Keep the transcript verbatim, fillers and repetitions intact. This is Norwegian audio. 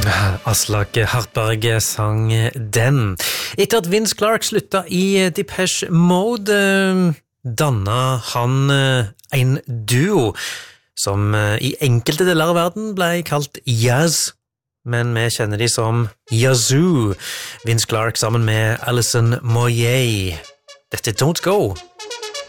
Aslak Hartberg sang den. Etter at Vince Clarke slutta i Depeche Mode, danna han en duo som i enkelte deler av verden ble kalt Yazz, men vi kjenner de som Yazoo. Vince Clarke sammen med Alison Moyet. Dette er Don't Go.